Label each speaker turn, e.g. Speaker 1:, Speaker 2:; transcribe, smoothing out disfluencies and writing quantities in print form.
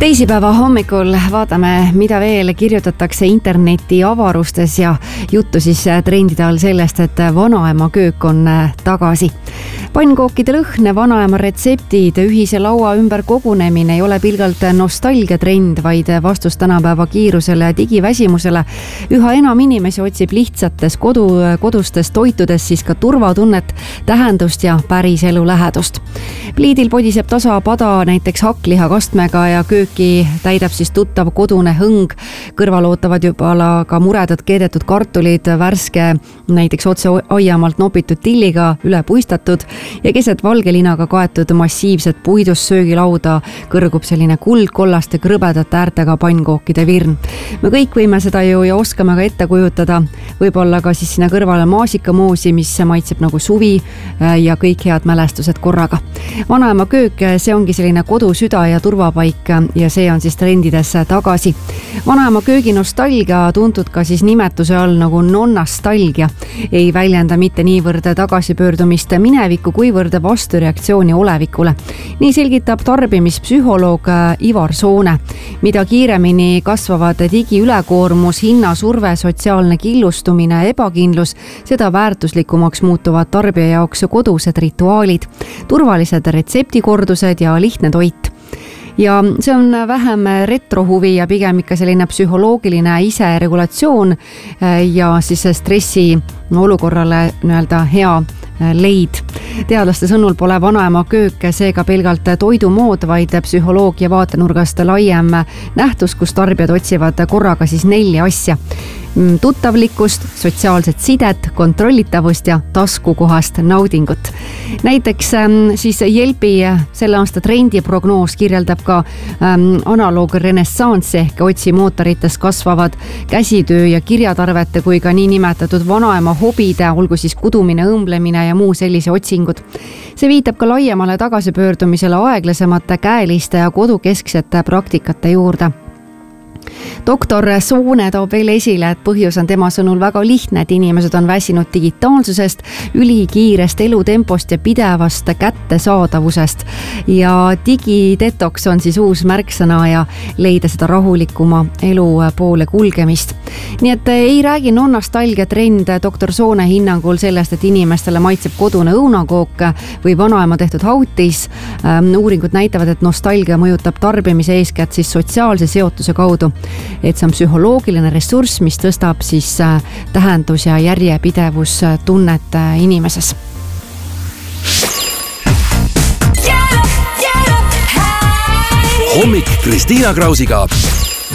Speaker 1: Teisipäeva hommikul vaatame, mida veel kirjutatakse interneti avarustes ja juttu siis trendide all sellest, et vanaema köök on tagasi. Pannkookide lõhn, vanaema retseptid, ühise laua ümber kogunemine ei ole pilgalt nostalgiatrend, vaid vastus tänapäeva kiirusele ja digiväsimusele. Üha enam inimesi otsib lihtsates kodustes toitudes siis ka turvatunnet, tähendust ja päris elu lähedust. Pliidil podiseb tasa pada näiteks hakkliha kastmega ja kööki täidab siis tuttav kodune hõng. Kõrval ootavad juba ka muredad keedetud kartulid, värske näiteks otse aiamaalt nopitud tilliga üle puistatud ja keset valgelinaga kaetud massiivset puidust söögilauda kõrgub selline kuldkollaste krõbedate äärtega pannkookide virn. Me kõik võime seda ju ja oskame ka ette kujutada, võib-olla ka siis sinna kõrvale maasikamoosi, mis maitseb nagu suvi ja kõik head mälestused korraga. Vanaema köök, see ongi selline kodusüda ja turvapaik ja see on siis trendides tagasi. Vanaema köögi nostalgia, tuntud ka siis nimetuse all nagu nonnastalgia, ei väljenda mitte niivõrd tagasipöördumist minevikku, kuivõrd vastureaktsiooni olevikule. Nii selgitab tarbimispsühholoog Ivar Soone. Mida kiiremini kasvavad digiülekoormus, hinnasurve, sotsiaalne killustumine, ebakindlus, seda väärtuslikumaks muutuvad tarbija jaoks kodused rituaalid, turvalised retseptikordused ja lihtne toit. Ja see on vähem retrohuvi ja pigem ikka selline psühholoogiline iseregulatsioon ja siis stressi olukorrale hea leid. Teadlaste sõnul pole vanaema köök seega pelgalt toidumood, vaid psühholoogia vaatenurgast laiem nähtus, kus tarbijad otsivad korraga siis 4 asja. Tuttavlikkust, sotsiaalset sidet, kontrollitavust ja taskukohast naudingut. Näiteks siis Yelpi selle aasta trendiprognoos kirjeldab ka analoog renessanssi ehk otsimootorites kasvavad käsitöö ja kirjatarvete kui ka niinimetatud vanaema hobide, olgu siis kudumine, õmblemine ja muu sellise otsingud. See viitab ka laiemale tagasipöördumisele aeglasemate käeliste ja kodukesksete praktikate juurde. Doktor Soone toob veel esile, et põhjus on tema sõnul väga lihtne, et inimesed on väsinud digitaalsusest, ülikiirest elutempost ja pidevast kättesaadavusest. Ja digidetoks on siis uus märksõna ja leida seda rahulikuma elu poole kulgemist. Nii et ei räägi nostalgia trend doktor Soone hinnangul sellest, et inimestele maitseb kodune õunakook või vanaema tehtud hautis. Uuringud näitavad, et nostalgia mõjutab tarbimise eeskätt siis sotsiaalse seotuse kaudu. Et see on psühholoogiline ressurss, mis tõstab siis tähendus- ja järjepidevus tunnet inimeses.
Speaker 2: Hommik Kristiina Krausiga.